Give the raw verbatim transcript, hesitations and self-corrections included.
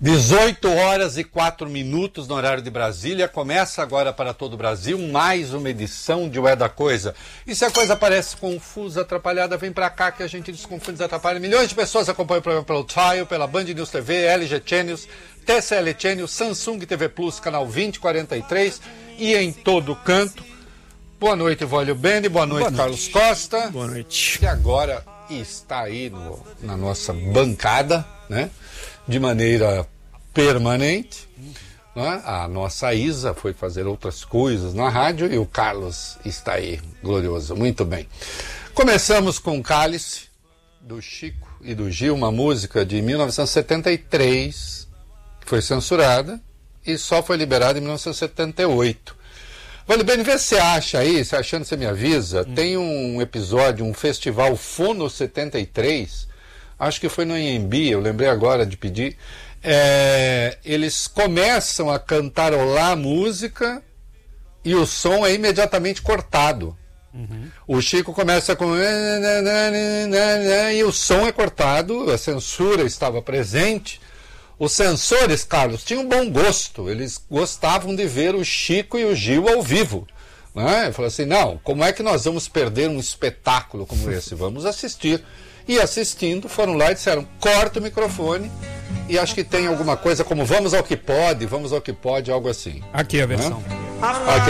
dezoito horas e quatro minutos no horário de Brasília. Começa agora para todo o Brasil mais uma edição de Ué da Coisa. E se a coisa parece confusa, atrapalhada, vem pra cá que a gente desconfunde, desatrapalha. Milhões de pessoas acompanham o programa pelo Trial, pela Band News T V, L G Channels, T C L Channels, Samsung T V Plus, canal vinte, quarenta e três e em todo canto. Boa noite, Vólio Bene. Boa noite, Boa noite, Carlos Costa. Boa noite. Que agora está aí no, na nossa bancada, né? De maneira permanente, né? A nossa Isa foi fazer outras coisas na rádio e o Carlos está aí, glorioso, muito bem. Começamos com Cálice, do Chico e do Gil, uma música de mil novecentos e setenta e três, que foi censurada e só foi liberada em mil novecentos e setenta e oito. Vale bem, vê se você acha aí, se achando você me avisa, hum. Tem um episódio, um festival Fono setenta e três, acho que foi no Anhembi, eu lembrei agora de pedir, é, eles começam a cantarolar a música e o som é imediatamente cortado. Uhum. O Chico começa com... e o som é cortado, a censura estava presente. Os censores, Carlos, tinham bom gosto, eles gostavam de ver o Chico e o Gil ao vivo. Né? Eu falei assim, não, como é que nós vamos perder um espetáculo como esse? Vamos assistir. E assistindo, foram lá e disseram, corta o microfone, e acho que tem alguma coisa como vamos ao que pode, vamos ao que pode, algo assim. Aqui a versão. Né? Aqui